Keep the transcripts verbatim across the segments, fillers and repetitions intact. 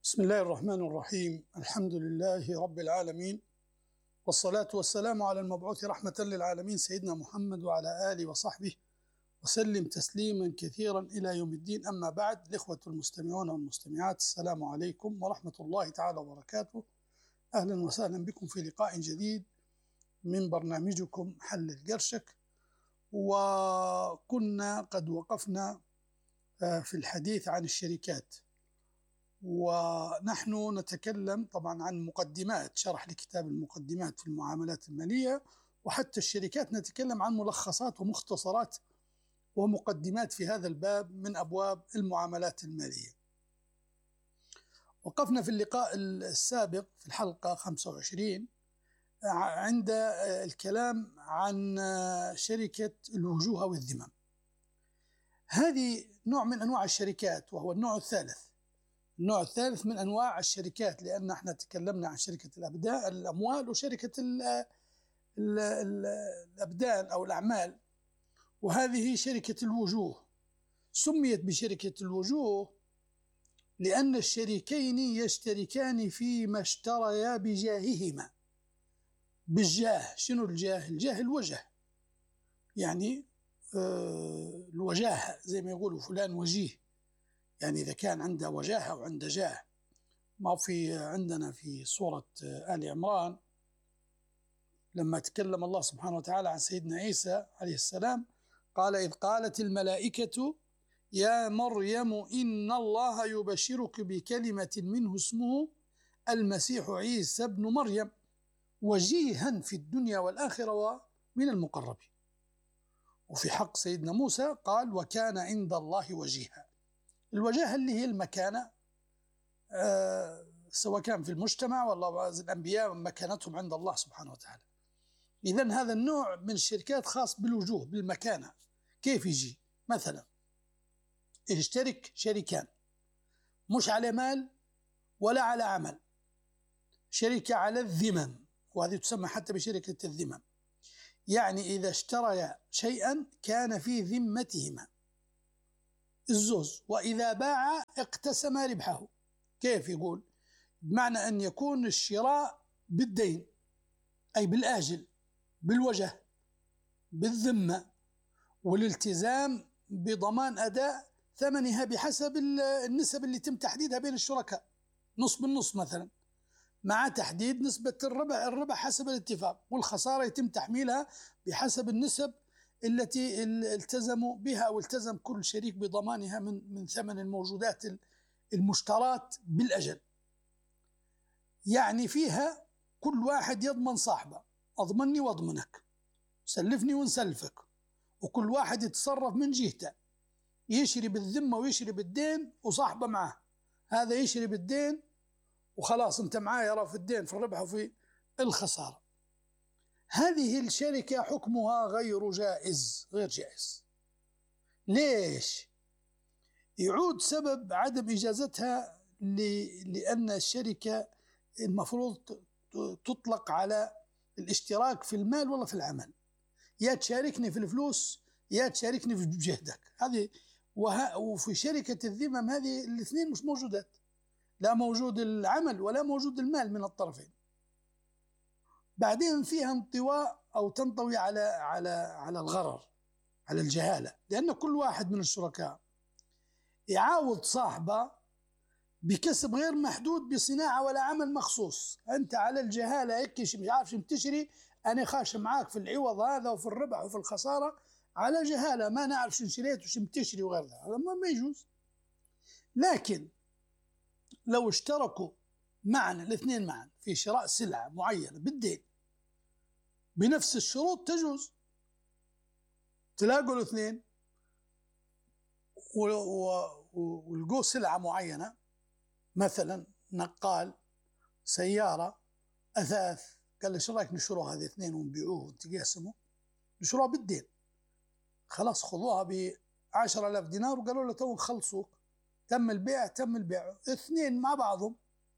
بسم الله الرحمن الرحيم. الحمد لله رب العالمين، والصلاة والسلام على المبعوث رحمة للعالمين سيدنا محمد وعلى آله وصحبه وسلم تسليما كثيرا إلى يوم الدين. أما بعد، الإخوة المستمعون والمستمعات، السلام عليكم ورحمة الله تعالى وبركاته. أهلا وسهلا بكم في لقاء جديد من برنامجكم حل القرشك. وكنا قد وقفنا في الحديث عن الشركات، ونحن نتكلم طبعا عن مقدمات، شرح لكتاب المقدمات في المعاملات المالية، وحتى الشركات نتكلم عن ملخصات ومختصرات ومقدمات في هذا الباب من أبواب المعاملات المالية. وقفنا في اللقاء السابق في الحلقة خمسة وعشرين عند الكلام عن شركة الوجوه والذمم. هذه نوع من أنواع الشركات، وهو النوع الثالث النوع الثالث من أنواع الشركات، لأن احنا تكلمنا عن شركة الأبدان الأموال وشركة ال ال ال الأبدان أو الأعمال، وهذه شركة الوجوه. سميت بشركة الوجوه لأن الشريكين يشتركان فيما اشتريا بجاههما. بالجاه، شنو الجاه؟ الجاه الوجه، يعني آه الوجاهة، زي ما يقولوا فلان وجيه، يعني إذا كان عنده وجاهة أو عنده جاه. ما في عندنا في سورة آل عمران لما تكلم الله سبحانه وتعالى عن سيدنا عيسى عليه السلام، قال: إذ قالت الملائكة يا مريم إن الله يبشرك بكلمة منه اسمه المسيح عيسى ابن مريم وجيها في الدنيا والآخرة ومن المقربين. وفي حق سيدنا موسى قال: وكان عند الله وجيها. الوجاهة اللي هي المكانة، آه سواء كان في المجتمع ولا الأنبياء مكانتهم عند الله سبحانه وتعالى. إذن هذا النوع من الشركات خاص بالوجوه، بالمكانة. كيف يجي؟ مثلا يشترك شريكان مش على مال ولا على عمل، شركة على الذمم، وهذه تسمى حتى بشركة الذمم. يعني إذا اشتريا شيئا كان في ذمتهما الزوز، وإذا باع اقتسم ربحه. كيف يقول؟ بمعنى أن يكون الشراء بالدين، أي بالآجل، بالوجه، بالذمة، والالتزام بضمان أداء ثمنها بحسب النسب اللي تم تحديدها بين الشركاء، نص بالنص مثلا، مع تحديد نسبة الربح الربح حسب الاتفاق، والخسارة يتم تحميلها بحسب النسب التي التزموا بها أو التزم كل شريك بضمانها من من ثمن الموجودات المشترات بالأجل. يعني فيها كل واحد يضمن صاحبه، أضمني وأضمنك، سلفني ونسلفك، وكل واحد يتصرف من جهته، يشري بالذمة ويشري بالدين وصاحبه معه. هذا يشري بالدين وخلاص أنت معاه، يرى في الدين في الربح وفي الخسارة. هذه الشركة حكمها غير جائز، غير جائز. ليش؟ يعود سبب عدم إجازتها لأن الشركة المفروض تطلق على الاشتراك في المال ولا في العمل. يا تشاركني في الفلوس يا تشاركني في جهدك. هذه وفي شركة الذمم هذه الاثنين مش موجودات، لا موجود العمل ولا موجود المال من الطرفين. بعدين فيها انطواء أو تنطوي على على على الغرر، على الجهالة، لأن كل واحد من الشركاء يعاوض صاحبه بكسب غير محدود بصناعة ولا عمل مخصوص. أنت على الجهالة هيك مش عارف شو تشتري، أنا خاش معاك في العوض هذا وفي الربح وفي الخسارة على جهالة، ما نعرف شو شريت وشو تشتري وغير ذلك، هذا ما يجوز. لكن لو اشتركوا معنا الاثنين معا في شراء سلعة معينة بالدين بنفس الشروط تجوز. تلاقوا الاثنين ولقوا سلعة معينة، مثلا نقال، سيارة، أثاث، قال لي شو رأيك نشروها هذه اثنين ونبيعوه ونتقاسموا، نشروها بالدين، خلاص خذوها بعشر آلاف دينار، وقالوا له تو نخلصوك، تم البيع تم البيع اثنين مع بعضهم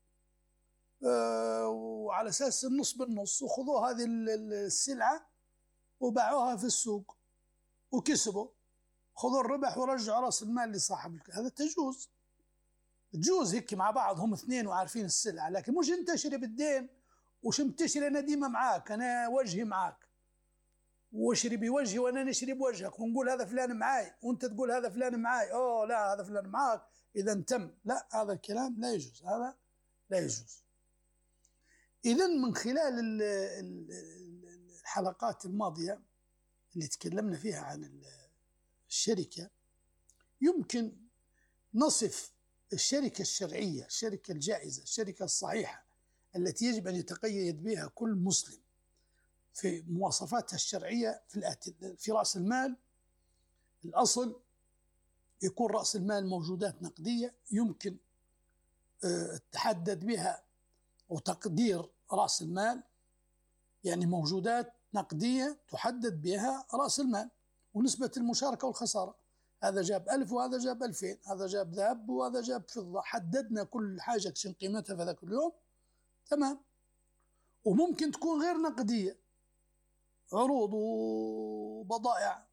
أه وعلى أساس النص بالنص، وخذوا هذه السلعة وباعوها في السوق وكسبوا، خذوا الربح ورجعوا رأس المال لصاحب. هذا تجوز. تجوز هيك مع بعض هم اثنين وعارفين السلعة، لكن مش انت تشتري بالدين وش بتشتري انا ديما معاك، انا وجهي معاك واشري بوجهي وانا نشري بوجهك، ونقول هذا فلان معاي وانت تقول هذا فلان معاي، اوه لا هذا فلان معاك اذا تم، لا هذا الكلام لا يجوز، هذا لا يجوز. اذا من خلال الحلقات الماضية اللي تكلمنا فيها عن الشركة، يمكن نصف الشركة الشرعية، الشركة الجائزة، الشركة الصحيحة التي يجب أن يتقيد بها كل مسلم في مواصفاتها الشرعية في الآتي: في رأس المال، الأصل يكون رأس المال موجودات نقدية يمكن التحدد بها وتقدير رأس المال، يعني موجودات نقدية تحدد بها رأس المال، ونسبة المشاركة والخسارة، هذا جاب ألف وهذا جاب ألفين، هذا جاب ذهب وهذا جاب فضة، حددنا كل حاجة كشن قيمتها في ذاك اليوم، تمام. وممكن تكون غير نقدية، عروض وبضائع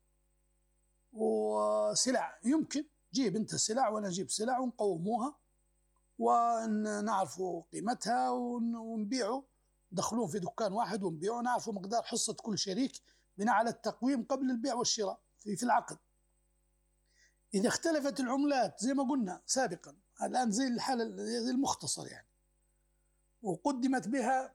وسلع، يمكن جيب انت سلع وانا اجيب سلع ونقوموها ونعرفوا قيمتها ونبيعوا، ندخلوهم في دكان واحد ونبيعوا، نعرفوا مقدار حصة كل شريك بناء على التقويم قبل البيع والشراء في, في العقد. إذا اختلفت العملات زي ما قلنا سابقا، الآن زي الحالة زي المختصر يعني، وقدمت بها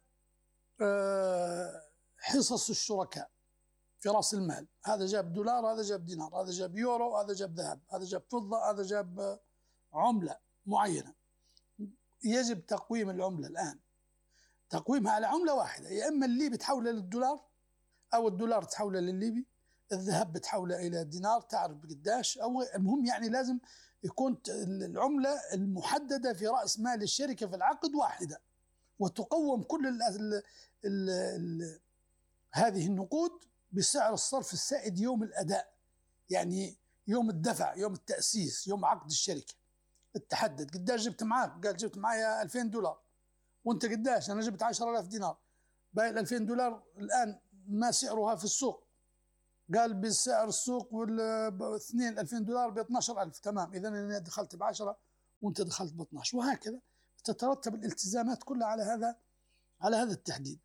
حصص الشركاء في رأس المال، هذا جاب دولار هذا جاب دينار هذا جاب يورو هذا جاب ذهب هذا جاب فضة هذا جاب عملة معينة، يجب تقويم العملة الآن، تقويمها على عملة واحدة، يا إما الليبي تحولها للدولار أو الدولار تحولها للليبي، الذهب بتحوله إلى دينار تعرف بقداش، أو المهم يعني لازم يكون العملة المحددة في رأس مال الشركة في العقد واحدة، وتقوم كل ال ال ال ال هذه النقود بسعر الصرف السائد يوم الأداء، يعني يوم الدفع، يوم التأسيس، يوم عقد الشركة، تحدد قداش جبت معاك، قال جبت معايا ألفين دولار، وانت قداش؟ أنا جبت عشرة آلاف دينار، باقي الألفين دولار الآن ما سعرها في السوق؟ قال بالسعر السوق والاثنين ألفين دولار ب اثناشر ألف، تمام، إذا أنا دخلت بعشرة وأنت دخلت ب اثناشر، وهكذا تترتب الالتزامات كلها على هذا على هذا التحديد.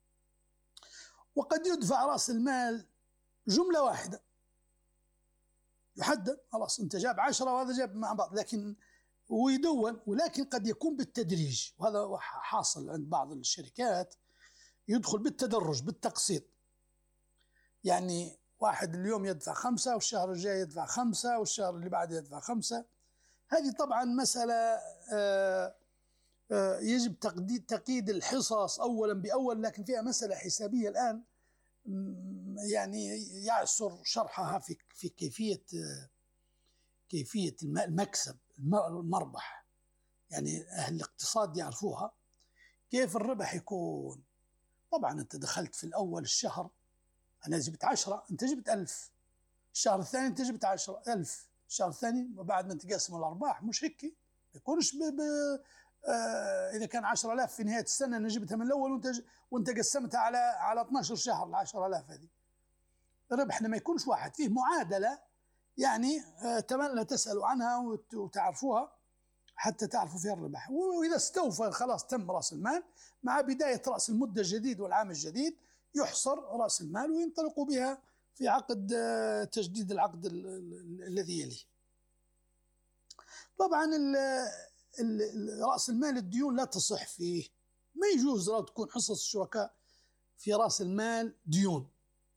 وقد يدفع رأس المال جملة واحدة يحدد، خلاص أنت جاب عشرة وهذا جاب مع بعض، لكن ويدون، ولكن قد يكون بالتدريج، وهذا حاصل عند بعض الشركات، يدخل بالتدرج بالتقسيط، يعني واحد اليوم يدفع خمسة والشهر الجاي يدفع خمسة والشهر اللي بعده يدفع خمسة. هذه طبعا مسألة يجب تقييد الحصص أولا بأول، لكن فيها مسألة حسابية الآن يعني يعسر شرحها في في كيفية كيفية المكسب المربح، يعني أهل الاقتصاد يعرفوها كيف الربح يكون. طبعا أنت دخلت في الأول الشهر أنا جبت عشرة أنت جبت ألف، الشهر الثاني أنت جبت عشرة ألف، الشهر الثاني وبعد ما تقسم الأرباح مش هيك، ما يكونش ب... ب... آه إذا كان عشرة آلاف في نهاية السنة أنا جبتها من الأول وأنت ج... وأنت قسمتها على على اثناشر شهر ال عشرة آلاف، هذه ربحنا ما يكونش واحد، فيه معادلة يعني آه تمنى تسألوا عنها وت... وتعرفوها حتى تعرفوا فيها الربح. وإذا استوفى خلاص تم رأس المال، مع بداية رأس المدة الجديد والعام الجديد يحصر رأس المال وينطلقوا بها في عقد تجديد العقد الذي يليه. طبعا رأس المال الديون لا تصح فيه، ما يجوز لو تكون حصص الشركاء في رأس المال ديون،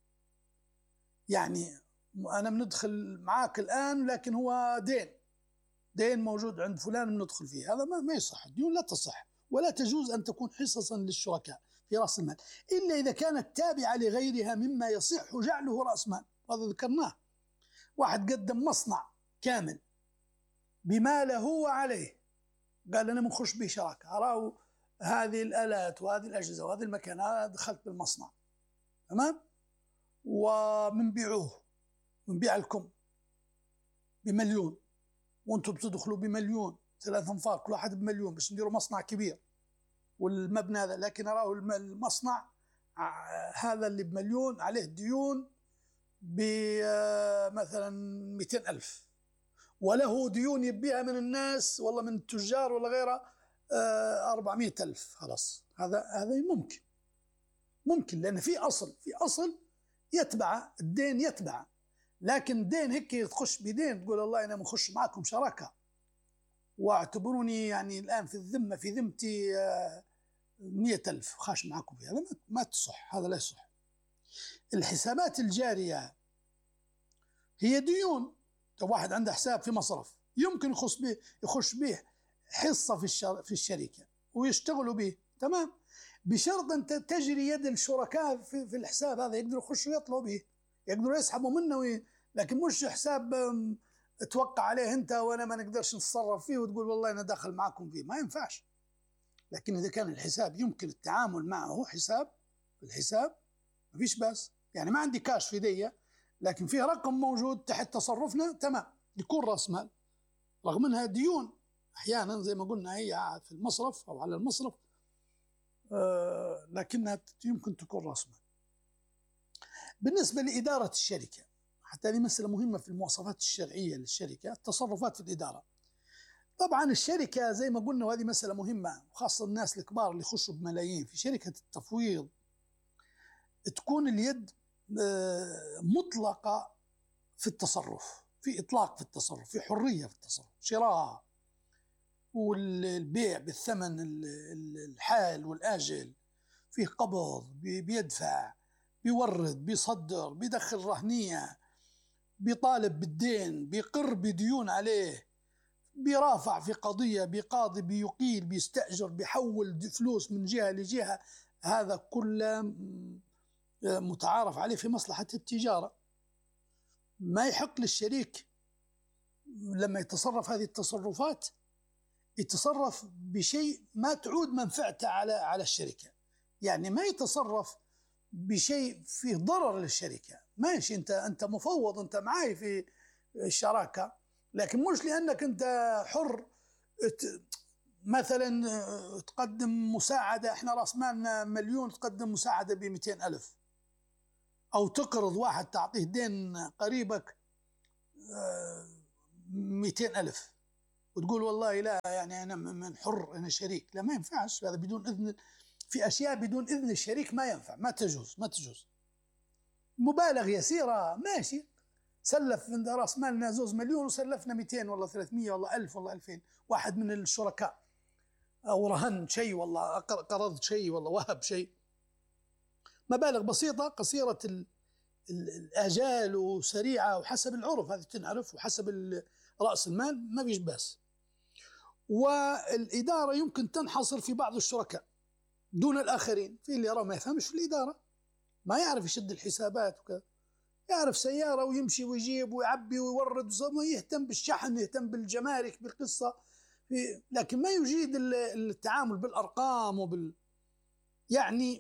يعني أنا بندخل معاك الآن لكن هو دين دين موجود عند فلان بندخل فيه، هذا ما يصح، الديون لا تصح، ولا تجوز أن تكون حصصا للشركاء في رأس المال إلا إذا كانت تابعة لغيرها مما يصح جعله رأس مال، هذا ذكرناه. واحد قدم مصنع كامل بما له وعليه، قال أنا منخش به شراكة، أراه هذه الآلات وهذه الأجهزة وهذه المكان، أنا دخلت بالمصنع تمام، ومنبيعوه منبيع لكم بمليون وانتم بتدخلوا بمليون، ثلاث انفار كل واحد بمليون باش نديروا مصنع كبير والمبنى هذا، لكن أراه المصنع هذا اللي بمليون عليه ديون بمثلا مئتين ألف، وله ديون يبيها من الناس والله من التجار ولا غيره أربعمائة ألف، خلاص هذا هذا ممكن ممكن لأن في أصل في أصل يتبع الدين يتبع. لكن الدين هيك تخش بدين تقول الله أنا مخش معكم شراكة واعتبروني يعني الآن في الذمة في ذمتي مئة ألف خاش معكم فيها، هذا ما تصح، هذا لا يصح. الحسابات الجارية هي ديون. واحد عنده حساب في مصرف يمكن يخش به يخش به حصة في في الشركة ويشتغلوا به، تمام، بشرط أن تجري يد الشركاء في, في الحساب هذا، يقدروا يخشوا يطلعوا به، يقدروا يسحبوا منه وي... لكن مش حساب توقع عليه أنت وأنا ما نقدرش نتصرف فيه وتقول والله أنا داخل معكم فيه، ما ينفعش. لكن إذا كان الحساب يمكن التعامل معه حساب الحساب ما فيش بس، يعني ما عندي كاش في دي لكن فيه رقم موجود تحت تصرفنا، تمام، يكون رأس مال، رغم أنها ديون أحيانا زي ما قلنا هي في المصرف أو على المصرف آه لكنها يمكن تكون رأس مال. بالنسبة لإدارة الشركة، حتى هذه مسألة مهمة في المواصفات الشرعية للشركة، التصرفات في الإدارة. طبعا الشركة زي ما قلنا وهذه مسألة مهمة وخاصة الناس الكبار اللي يخشوا بملايين في شركة التفويض، تكون اليد مطلقة في التصرف، في إطلاق في التصرف، في حرية في التصرف، شراء والبيع بالثمن الحال والآجل، في قبض، بيدفع، بيورد، بيصدر، بيدخل رهنية، بيطالب بالدين، بيقر بديون عليه، بيرافع في قضية، بقاضي، بيقيل، بيستأجر، بيحول فلوس من جهة لجهة، هذا كله متعارف عليه في مصلحة التجارة. ما يحق للشريك لما يتصرف هذه التصرفات يتصرف بشيء ما تعود منفعته على على الشركة، يعني ما يتصرف بشيء فيه ضرر للشركة. ماشي انت انت مفوض، انت معاي في الشراكة، لكن مش لأنك انت حر مثلا تقدم مساعدة، احنا راس مالنا مليون تقدم مساعدة بمئتين ألف، أو تقرض واحد تعطيه دين قريبك مئتين ألف وتقول والله لا يعني أنا من حر أنا شريك، لا ما ينفعش هذا بدون إذن. في أشياء بدون إذن الشريك ما ينفع، ما تجوز ما تجوز. مبالغ يسيرة ماشي، سلف من راس مالنا زوز مليون وسلفنا مئتين والله ثلاثمية والله ألف والله ألفين، واحد من الشركاء أو رهن شيء والله قرض شيء والله وهب شيء، مبالغ بسيطة قصيرة الآجال وسريعة وحسب العرف هذه تنعرف وحسب رأس المال ما فيش بس. والإدارة يمكن تنحصر في بعض الشركاء دون الآخرين، في اللي يرى ما يفهمش في الإدارة، ما يعرف يشد الحسابات وكذا، يعرف سيارة ويمشي ويجيب ويعبي ويورد ويهتم بالشحن يهتم بالجمارك بالقصة، لكن ما يجيد التعامل بالأرقام وبال يعني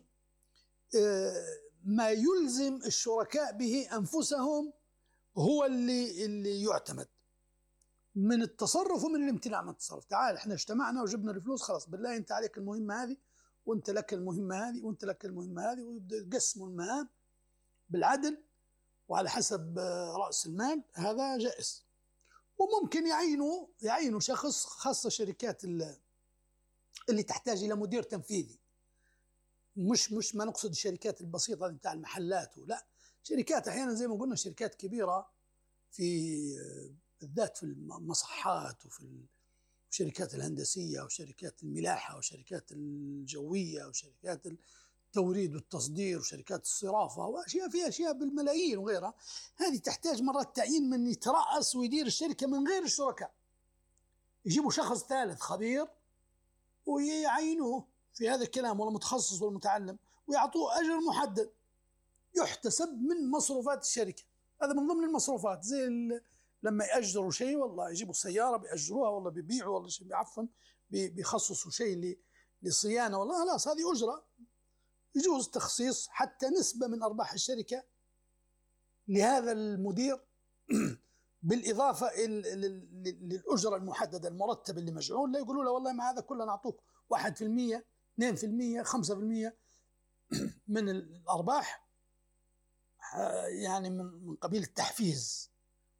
ما يلزم الشركاء به أنفسهم هو اللي اللي يعتمد من التصرف ومن الامتناع من التصرف. تعال احنا اجتمعنا وجبنا الفلوس، خلاص بالله انت عليك المهمة هذه وانت لك المهمة هذه وانت لك المهمة هذه، ويبدأ يقسموا المهام بالعدل وعلى حسب رأس المال، هذا جائز. وممكن يعينوا يعينوا شخص، خاصة شركات اللي تحتاج إلى مدير تنفيذي، مش مش ما نقصد الشركات البسيطة بتاع المحلات، ولا شركات أحيانا زي ما قلنا شركات كبيرة في بالذات في المصحات وفي الشركات الهندسية وشركات الملاحة وشركات الجوية وشركات التوريد والتصدير وشركات الصرافة وأشياء فيها أشياء بالملايين وغيرها، هذه تحتاج مرات تعيين من يترأس ويدير الشركة من غير الشركاء، يجيبوا شخص ثالث خبير ويعينوه في هذا الكلام ولا متخصص ولا متعلم ويعطوه أجر محدد يحتسب من مصروفات الشركة. هذا من ضمن المصروفات، زي لما يأجروا شيء والله يجيبوا سيارة بيأجروها والله بيبيعوا والله شيء عفوا بيخصصوا شيء لصيانة والله، خلاص هذه أجرة، يجوز تخصيص حتى نسبة من أرباح الشركة لهذا المدير بالإضافة للأجرة المحددة المرتبة اللي مجعول، لا يقولوا له والله ما هذا كله نعطوك واحد في المية اثنين في المية خمسة في المية من الأرباح، يعني من قبيل التحفيز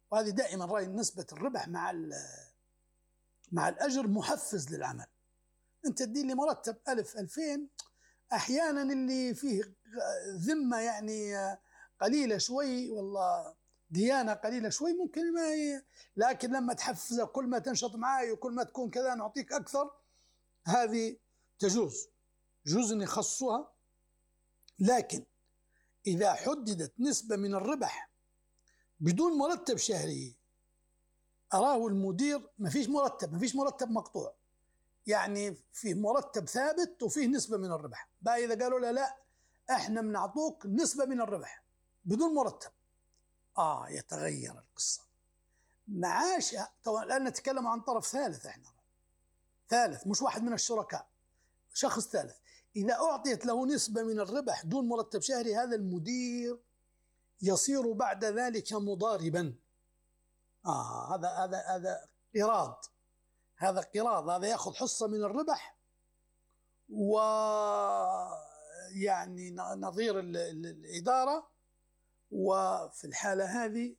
وهذه دائما رأي نسبة الربح مع مع الأجر محفز للعمل. أنت تدي لي مرتب ألف ألفين، أحيانا اللي فيه ذمة يعني قليلة شوي، والله ديانة قليلة شوي، ممكن ما ي... لكن لما تحفزه كل ما تنشط معي وكل ما تكون كذا نعطيك أكثر، هذه تجوز، جوز أن يخصصوها. لكن إذا حددت نسبة من الربح بدون مرتب شهري، أراه المدير ما فيش مرتب، ما فيش مرتب مقطوع، يعني فيه مرتب ثابت وفيه نسبة من الربح. بقى إذا قالوا له لا احنا بنعطوك نسبة من الربح بدون مرتب، آه يتغير القصة. معاش طبعا الآن نتكلم عن طرف ثالث، احنا ثالث مش واحد من الشركاء، شخص ثالث. إذا أعطيت له نسبة من الربح دون مرتب شهري، هذا المدير يصير بعد ذلك مضاربا. آه هذا هذا هذا قراض، هذا قراض، هذا يأخذ حصة من الربح، ويعني نظير الإدارة. وفي الحالة هذه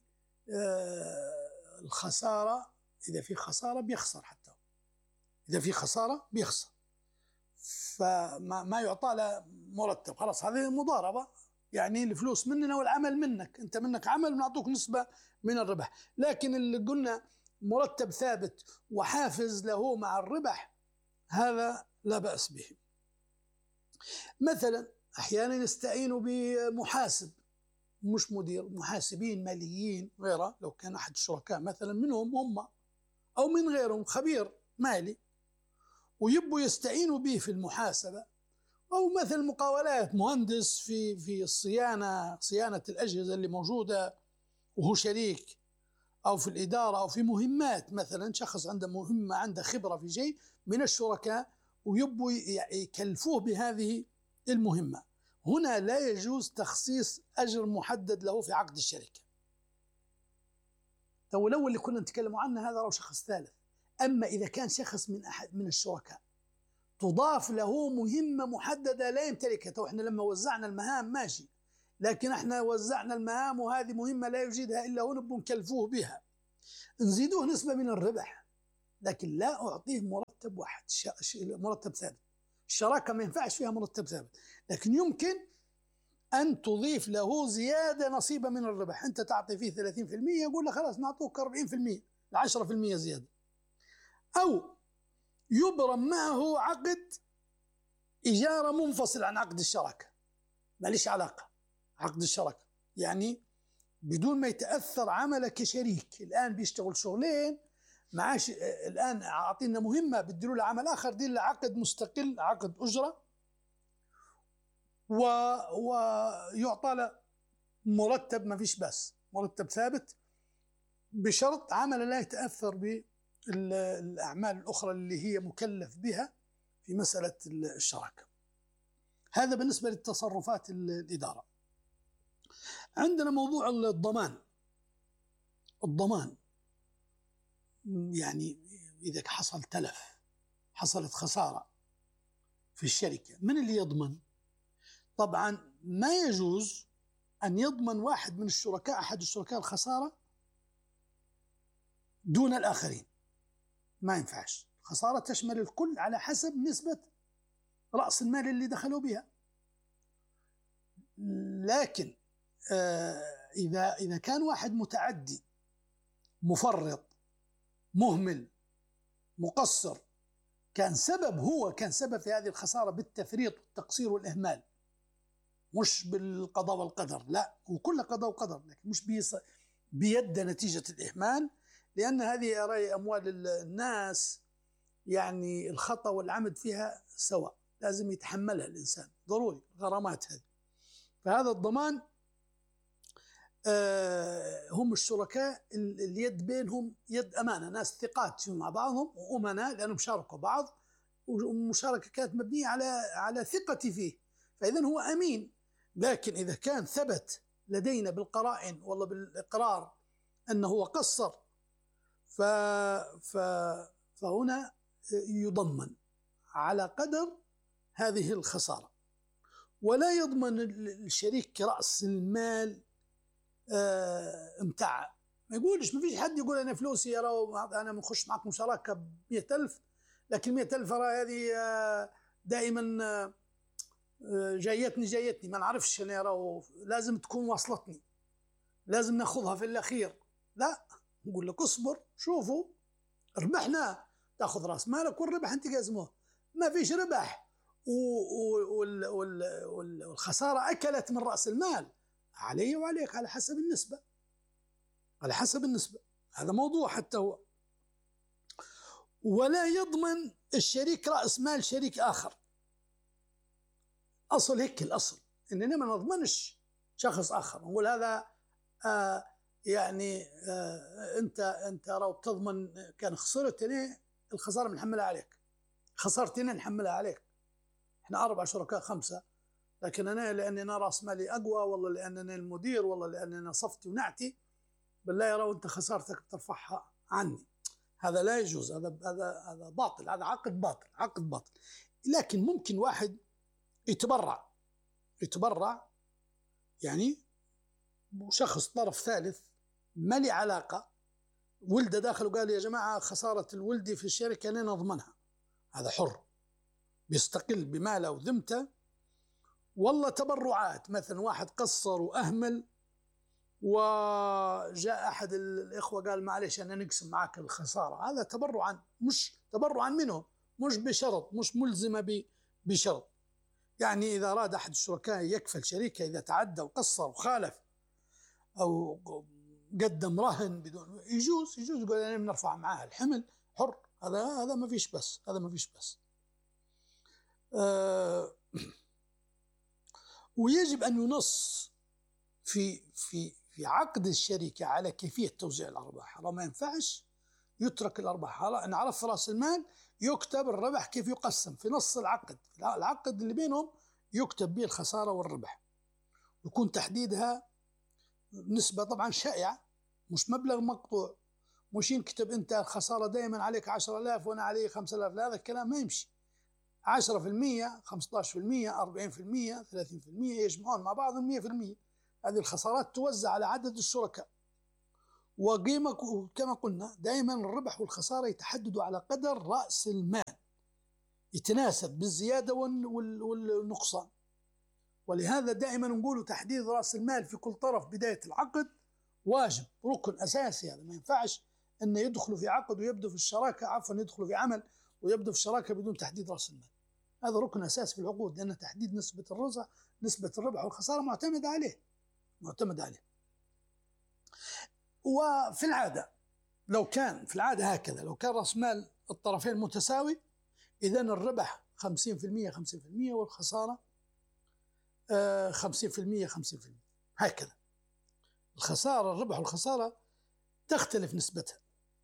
الخسارة، إذا في خسارة بيخسر، حتى إذا في خسارة بيخسر، فما ما يعطى له مرتب، خلاص هذه مضاربة، يعني الفلوس مننا والعمل منك، أنت منك عمل بنعطوك نسبة من الربح. لكن اللي قلنا مرتب ثابت وحافز له مع الربح، هذا لا بأس به. مثلا أحيانا يستعينوا بمحاسب، مش مدير، محاسبين ماليين غيره، لو كان أحد الشركاء مثلا منهم هم أو من غيرهم خبير مالي، ويبوا يستعينوا به في المحاسبة، أو مثل مقاولات مهندس في في الصيانة، صيانة الأجهزة اللي موجودة وهو شريك، أو في الإدارة، أو في مهمات، مثلا شخص عنده مهمة، عنده خبرة في شيء من الشركاء، ويبوا يكلفوه بهذه المهمة. هنا لا يجوز تخصيص أجر محدد له في عقد الشركة. تو الأول اللي كنا نتكلم عنه هذا لو شخص ثالث. أما إذا كان شخص من أحد من الشركاء تضاف له مهمة محددة لا يمتلكها، تو إحنا لما وزعنا المهام ماشي، لكن إحنا وزعنا المهام وهذه مهمة لا يجيدها إلا هو، نبغى نكلفوه بها، نزيدوه نسبة من الربح، لكن لا أعطيه مرتب واحد، مرتب ثابت. الشراكة ما ينفعش فيها مرتب ثابت، لكن يمكن أن تضيف له زيادة نصيبة من الربح. أنت تعطي فيه ثلاثين بالمئة، يقول له خلاص نعطوك أربعين بالمئة، عشرة بالمئة زيادة. أو يبرم معه عقد إجارة منفصل عن عقد الشراكة، ما ليش علاقة عقد الشراكة، يعني بدون ما يتأثر عمله كشريك. الآن بيشتغل شغلين معاش، الآن أعطينا مهمة بدلوا له عمل آخر، دي له عقد مستقل، عقد أجرة، و... ويعطى له مرتب، ما فيش بس مرتب ثابت، بشرط عمله لا يتأثر بالأعمال الأخرى اللي هي مكلف بها في مسألة الشراكة. هذا بالنسبة للتصرفات الإدارة. عندنا موضوع الضمان. الضمان يعني إذا حصل تلف، حصلت خسارة في الشركة، من اللي يضمن؟ طبعا ما يجوز أن يضمن واحد من الشركاء، أحد الشركاء، الخسارة دون الآخرين، ما ينفعش. خسارة تشمل الكل على حسب نسبة رأس المال اللي دخلوا بها. لكن آه إذا إذا كان واحد متعدي، مفرط، مهمل، مقصر، كان سبب هو كان سبب في هذه الخسارة بالتفريط والتقصير والإهمال، مش بالقضاء والقدر، لا، وكل قضاء وقدر، لكن مش بيد نتيجة الإهمال، لأن هذه أراي أموال الناس، يعني الخطأ والعمد فيها سواء، لازم يتحملها الإنسان ضروري، غرامات هذه. فهذا الضمان آه هم الشركاء اليد بينهم يد أمانة، ناس ثقات مع بعضهم وأمناء، لأنهم شاركوا بعض، والمشاركة كانت مبنية على على ثقة فيه، فإذن هو أمين. لكن إذا كان ثبت لدينا بالقرائن والله بالإقرار أنه قصر، ف ف فهنا يضمن على قدر هذه الخسارة، ولا يضمن الشريك رأس المال متاع ما يقولش، ما فيش حد يقول أنا فلوسي يا رو أنا بنخش معكم شراكة ب مئة ألف، لكن مئة ألف هذه دائما جايتني جايتني ما نعرفش أنا رو لازم تكون وصلتني، لازم ناخذها في الأخير. لا، نقول لك اصبر شوفوا ربحنا تاخذ راس مالك، والربح انت قاسموه. ما فيش ربح والخساره اكلت من راس المال، علي وعليك على حسب النسبه، على حسب النسبه. هذا موضوع حتى هو. ولا يضمن الشريك راس مال شريك اخر. اصل هيك الاصل اننا ما نضمنش شخص اخر، نقول هذا آه يعني آه انت انت لو تضمن كان خسرت انا الخساره بنحملها عليك، خسرت انا نحملها عليك. احنا اربع شركاء خمسه، لكن انا لاني انا راس مالي اقوى، والله لانني المدير، والله لاننا صفتي ونعتي، بالله يا رو انت خسارتك بترفعها عني. هذا لا يجوز، هذا هذا هذا باطل، هذا عقد باطل، عقد باطل. لكن ممكن واحد يتبرع، يتبرع يعني شخص طرف ثالث ما لي علاقة، ولده داخل وقال يا جماعة خسارة الولدي في الشركة أنا نضمنها، هذا حر بيستقل بماله وذمته. والله تبرعات، مثلا واحد قصر وأهمل وجاء أحد الإخوة قال معلش أنا نقسم معك الخسارة، هذا تبرعا، مش تبرعا منه، مش بشرط، مش ملزمة بشرط. يعني إذا أراد أحد الشركاء يكفل شريكه إذا تعدى وقصر وخالف أو قدم رهن بدون، يجوز يجوز يقول أنا بنرفع معاه الحمل، حر. هذا هذا ما فيش بس، هذا ما فيش بس. آه ويجب أن ينص في في في عقد الشركة على كيفية توزيع الأرباح. ما ينفعش يترك الأرباح، أنا عرفت رأس المال يكتب الربح كيف يقسم في نص العقد، العقد اللي بينهم يكتب به الخسارة والربح، يكون تحديدها نسبة طبعا شائعة، مش مبلغ مقطوع، مش ينكتب أنت الخسارة دائما عليك عشرة آلاف وأنا علي خمسة آلاف، هذا الكلام ما يمشي. عشرة في المية، خمسة عشر في المية، أربعين في المية، ثلاثين في المية يجمعون مع بعض مئة في المية. هذه الخسارات توزع على عدد الشركاء، وقيمة كما قلنا دائما الربح والخسارة يتحددوا على قدر رأس المال، يتناسب بالزيادة والنقصان. ولهذا دائما نقول تحديد رأس المال في كل طرف بداية العقد واجب، ركن أساسي. هذا ما ينفعش أن يدخلوا في عقد ويبدو في الشراكة، عفوا يدخلوا في عمل ويبدو في الشراكة بدون تحديد رأس المال. هذا ركن أساسي في العقود، لأن تحديد نسبة الربح نسبة الربح والخسارة معتمد عليه، معتمد عليه. وفي العادة لو كان في العادة هكذا، لو كان رأس مال الطرفين متساوي، إذن الربح خمسين في المية خمسين في المية والخسارة خمسين في المية خمسين في المية، هكذا. الخسارة الربح والخسارة تختلف نسبتها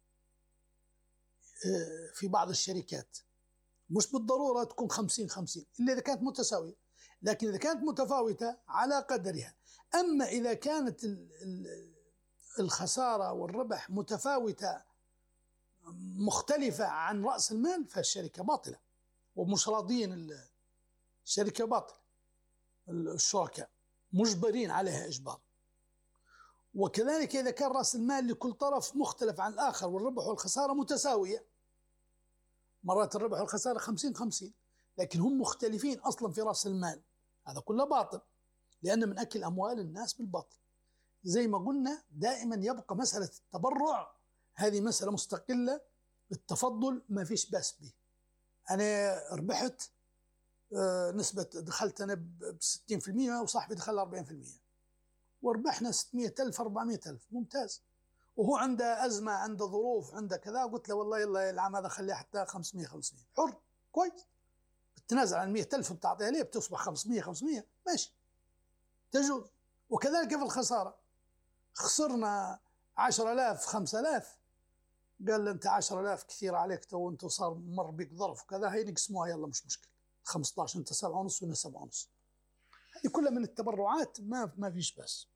في بعض الشركات، مش بالضرورة تكون خمسين خمسين إلا إذا كانت متساوية، لكن إذا كانت متفاوتة على قدرها. أما إذا كانت الخسارة والربح متفاوتة مختلفة عن رأس المال فالشركة باطلة، ومش راضين، الشركة باطلة، الشركاء مجبرين عليها إجبار. وكذلك إذا كان رأس المال لكل طرف مختلف عن الآخر والربح والخسارة متساوية، مرات الربح والخسارة خمسين خمسين، لكن هم مختلفين أصلا في رأس المال، هذا كله باطل، لأن من أكل أموال الناس بالباطل. زي ما قلنا دائما يبقى مسألة التبرع هذه مسألة مستقلة، التفضل ما فيش بأس به. أنا ربحت نسبة، دخلت أنا بستين في المية وصاحبي دخل أربعين في المية وربحنا ستمائة ألف أربعمائة ألف، ممتاز. وهو عنده أزمة، عنده ظروف، عنده كذا، قلت له والله يلا العام هذا خليه حتى خمسمائة خمسمائة، حر، كويس. بتنازل عن مئة ألف بتعطيها ليه، بتصبح خمسمائة خمسمائة، ماشي، تجوز. وكذلك في الخسارة، خسرنا عشرة آلاف خمسة آلاف، قال له أنت عشرة آلاف كثير عليك تو، أنت صار مر بك ظرف وكذا، هي نقسموها يلا مش مشكلة، خمسة عشر أنت سبعة ونص وأنا سبعة ونص. هذه كلها من التبرعات، ما ما فيش بس.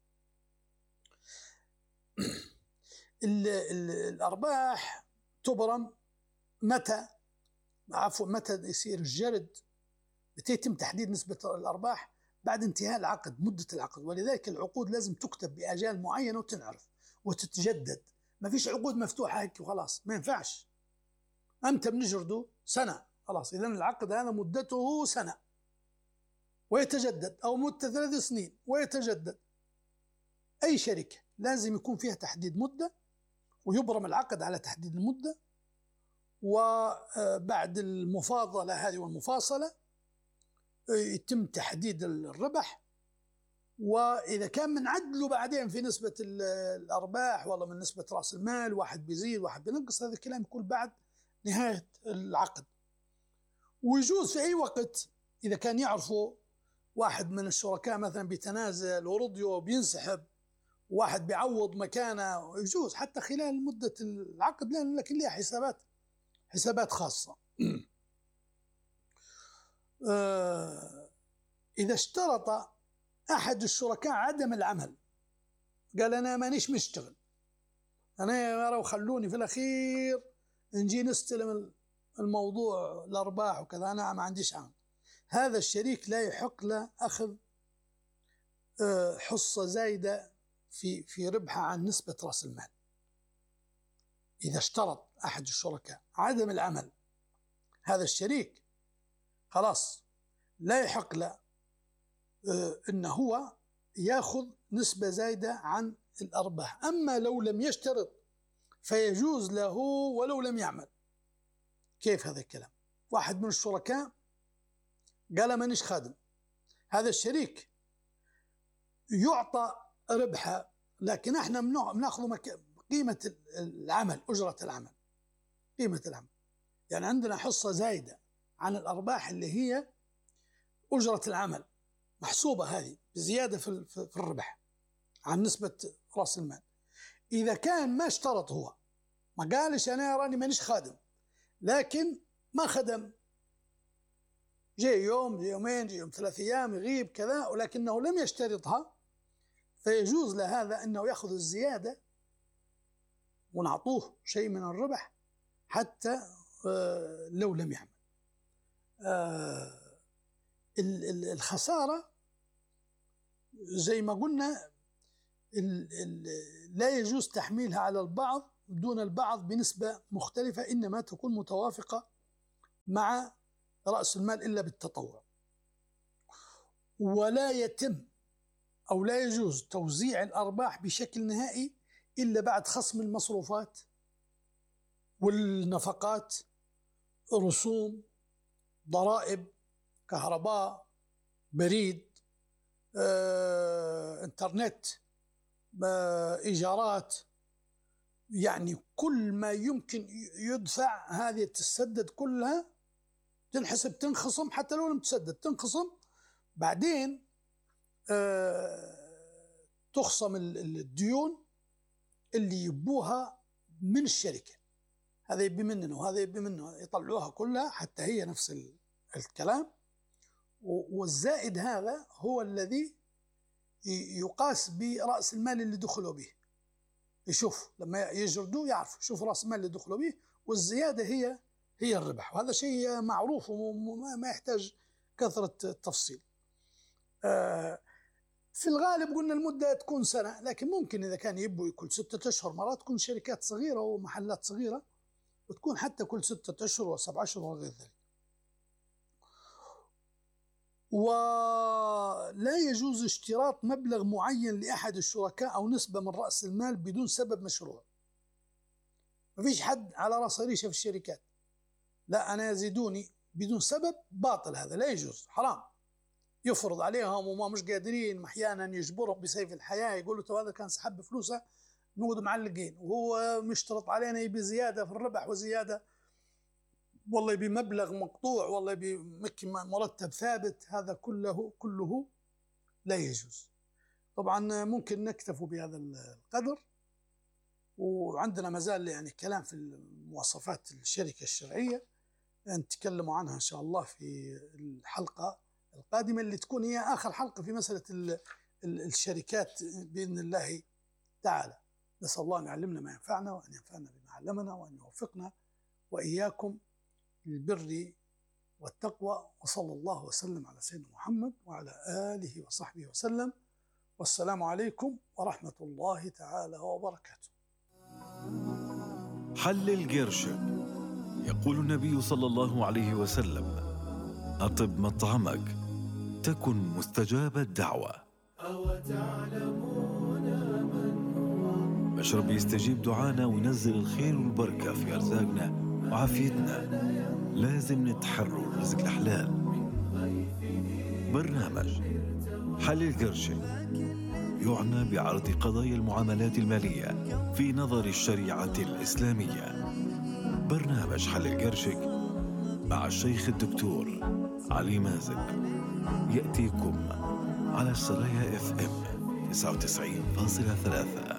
ال ال الأرباح تبرم متى، عفوا متى يصير الجرد، يتم تحديد نسبة الأرباح بعد انتهاء العقد، مدة العقد. ولذلك العقود لازم تكتب بأجال معينة وتنعرف، وتتجدد. ما فيش عقود مفتوحة هيك وخلاص، ما ينفعش. أمتى بنجرده؟ سنة، خلاص. إذن العقد هذا مدته سنة ويتجدد، أو مدة ثلاث سنين ويتجدد. أي شركة لازم يكون فيها تحديد مدة، ويبرم العقد على تحديد المدة، وبعد المفاضلة هذه والمفاصلة يتم تحديد الربح. وإذا كان من عدله بعدين في نسبة الأرباح، والله من نسبة رأس المال، واحد بيزيد واحد بينقص، هذا الكلام يكون بعد نهاية العقد. ويجوز في أي وقت إذا كان يعرفوا واحد من الشركاء مثلا بيتنازل ورضيه وبينسحب، واحد بيعوض مكانه، يجوز حتى خلال مدة العقد، لكن لها حسابات حسابات خاصة. إذا اشترط أحد الشركاء عدم العمل، قال أنا مانيش مشتغل، أنا يروا خلوني في الأخير نجي نستلم الموضوع الأرباح وكذا، أنا ما عنديش عمل، هذا الشريك لا يحق له أخذ حصة زايدة في في ربحه عن نسبة رأس المال. إذا اشترط أحد الشركاء عدم العمل، هذا الشريك خلاص لا يحق له إنه هو يأخذ نسبة زايدة عن الأرباح. أما لو لم يشترط فيجوز له ولو لم يعمل. كيف هذا الكلام؟ واحد من الشركاء قال مانيش خادم، هذا الشريك يعطى ربحه، لكن احنا بناخذ قيمة العمل، أجرة العمل، قيمة العمل، يعني عندنا حصة زايدة عن الأرباح اللي هي أجرة العمل، محسوبة هذه بزيادة في في الربح عن نسبة رأس المال. إذا كان ما اشترط، هو ما قالش أنا راني مانيش خادم، لكن ما خدم، جاء يوم جاء يومين جاء يوم ثلاث أيام يغيب كذا، ولكنه لم يشترطها، فيجوز له هذا أنه يأخذ الزيادة ونعطوه شيء من الربح حتى لو لم يعمل. الخسارة زي ما قلنا لا يجوز تحميلها على البعض دون البعض بنسبة مختلفة، إنما تكون متوافقة مع رأس المال إلا بالتطوع. ولا يتم أو لا يجوز توزيع الأرباح بشكل نهائي إلا بعد خصم المصروفات والنفقات، رسوم، ضرائب، كهرباء، بريد، آه، انترنت، آه، إيجارات، يعني كل ما يمكن يدفع هذه تسدد كلها، تنحسب تنخصم، حتى لو لم تسدد تنخصم، بعدين آه، تخصم الديون اللي يبوها من الشركة، هذا يبي مننا وهذا يبي منه، يطلعوها كلها حتى هي نفس الكلام. والزائد هذا هو الذي يقاس برأس المال اللي دخلوا به، يشوف لما يجردوه يعرف شوف رأس المال اللي دخلوا به، والزيادة هي هي الربح، وهذا شيء معروف وما يحتاج كثرة التفصيل. في الغالب قلنا المدة تكون سنة، لكن ممكن إذا كان يبوا كل ستة أشهر، مرات تكون شركات صغيرة ومحلات صغيرة وتكون حتى كل ستة أشهر وسبعة أشهر وغير ذلك. ولا يجوز اشتراط مبلغ معين لأحد الشركاء أو نسبة من رأس المال بدون سبب مشروع. ما فيش حد على رأس ريشة في الشركات، لا أنا يزيدوني بدون سبب، باطل، هذا لا يجوز، حرام. يفرض عليهم وما مش قادرين، أحيانا يجبرهم بسيف الحياة، يقولوا تو هذا كان سحب فلوسه نقعد معلقين، وهو مشترط علينا يبي زيادة في الربح وزيادة، والله يبي مبلغ مقطوع، والله يبي مرتب ثابت، هذا كله كله لا يجوز. طبعا ممكن نكتفي بهذا القدر، وعندنا مازال يعني كلام في مواصفات الشركة الشرعية نتكلم عنها إن شاء الله في الحلقة القادمة، اللي تكون هي آخر حلقة في مسألة الشركات بإذن الله تعالى. نسأل الله أن يعلمنا ما ينفعنا، وأن ينفعنا بما علمنا، وأن يوفقنا وإياكم للبر والتقوى. وصلى الله وسلم على سيدنا محمد وعلى آله وصحبه وسلم. والسلام عليكم ورحمة الله تعالى وبركاته. حلل قرشك. يقول النبي صلى الله عليه وسلم: أطب مطعمك تكن مستجاب الدعوة. مشرب يستجيب دعانا وينزل الخير والبركة في أرزاقنا وعافيتنا. لازم نتحرر الرزق الحلال. برنامج حلل قرشك يعنى بعرض قضايا المعاملات المالية في نظر الشريعة الإسلامية. برنامج حلل قرشك مع الشيخ الدكتور علي مازن يأتيكم على السرايا اف ام تسعة وتسعين فاصلة ثلاثة.